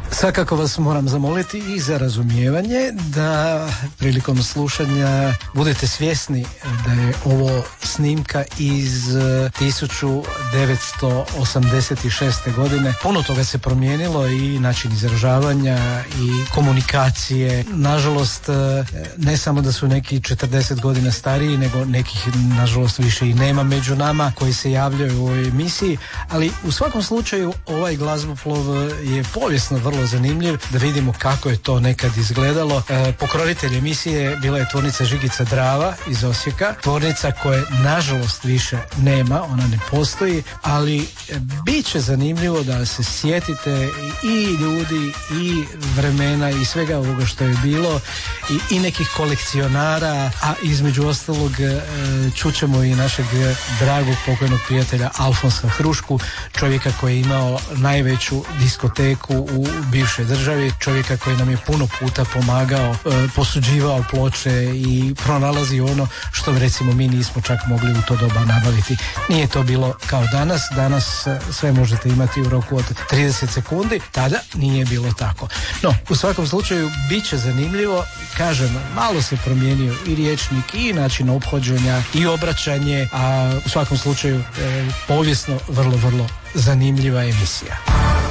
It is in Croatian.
Svakako vas moram zamoliti i za razumijevanje da prilikom slušanja budete svjesni da je ovo snimka iz 1986. godine. Puno toga se promijenilo i način izražavanja i komunikacije. Nažalost, ne samo da su neki 40 godina stariji, nego nekih nažalost više i nema među nama koji se javljaju u ovoj emisiji, ali u svakom slučaju ovaj glazboplov je povijesno vrlo zanimljiv, da vidimo kako je to nekad izgledalo. Pokrovitelj emisije bila je tvornica Žigica Drava iz Osijeka, tvornica koje nažalost više nema, ona ne postoji, ali bit će zanimljivo da se sjetite i ljudi i vremena i svega ovoga što je bilo i nekih kolekcionara, a između ostalog čućemo i našeg dragog pokojnog prijatelja Alfonsa Hrušku, čovjeka koji je imao najveću diskoteku u bivšoj državi, čovjeka koji nam je puno puta pomagao, posuđivao ploče i pronalazio ono što recimo mi nismo čak mogli u to doba nabaviti. Nije to bilo kao danas. Danas sve možete imati u roku od 30 sekundi, tada nije bilo tako. No, u svakom slučaju bit će zanimljivo, kažem, malo se promijenio i rječnik i način ophođenja i obraćanje, a u svakom slučaju povijesno vrlo zanimljiva emisija.